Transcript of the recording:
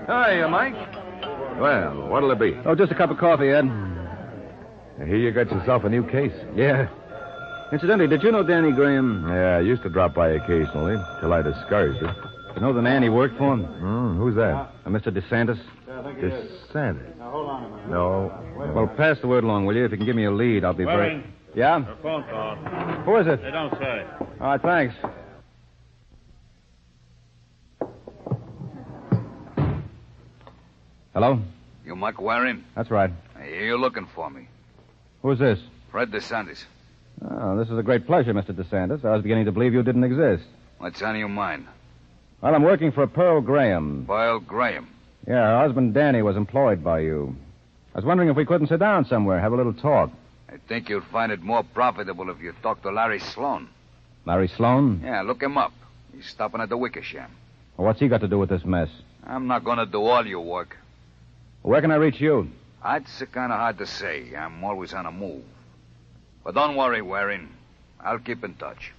Hiya, Mike. Well, what'll it be? Oh, just a cup of coffee, Ed. I hear you got yourself a new case. Yeah. Incidentally, did you know Danny Graham? Yeah, I used to drop by occasionally, till I discouraged it. You know the man he worked for? Who's that? Mr. DeSantis? DeSantis. Now, hold on a minute. No. Well, pass the word along, will you? If you can give me a lead, I'll be very... Waring. Yeah? A phone call. Who is it? They don't say. All right, thanks. Hello? You Mike Waring? That's right. I hear you're looking for me. Who's this? Fred DeSantis. Oh, this is a great pleasure, Mr. DeSantis. I was beginning to believe you didn't exist. What's on your mind? Well, I'm working for Pearl Graham. Pearl Graham. Yeah, her husband Danny was employed by you. I was wondering if we couldn't sit down somewhere, have a little talk. I think you'd find it more profitable if you talk to Larry Sloan. Larry Sloan? Yeah, look him up. He's stopping at the Wickersham. Well, what's he got to do with this mess? I'm not going to do all your work. Where can I reach you? It's kind of hard to say. I'm always on a move. But don't worry, Waring. I'll keep in touch.